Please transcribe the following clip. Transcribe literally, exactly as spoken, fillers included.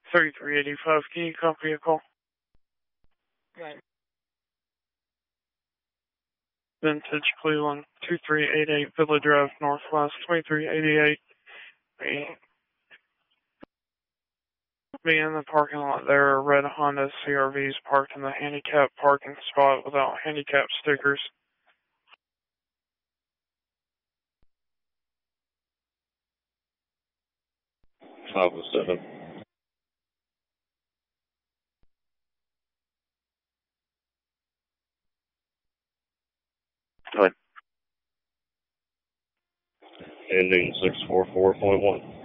thirty-three eighty-five, can you copy a call? Right. Vintage Cleveland, two three eight eight Villa Drive, Northwest, twenty-three eighty-eight. Be, be in the parking lot there are red Honda C R Vs parked in the handicap parking spot without handicap stickers. five oh seven. Go ahead. Ending six four four point one.